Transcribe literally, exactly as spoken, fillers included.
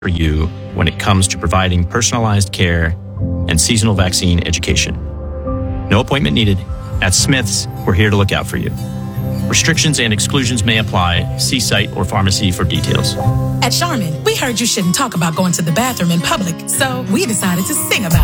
for you when it comes to providing personalized care and seasonal vaccine education. No appointment needed. At Smith's, we're here to look out for you. Restrictions and exclusions may apply. See site or pharmacy for details. At Charmin, we heard you shouldn't talk about going to the bathroom in public, so we decided to sing about it.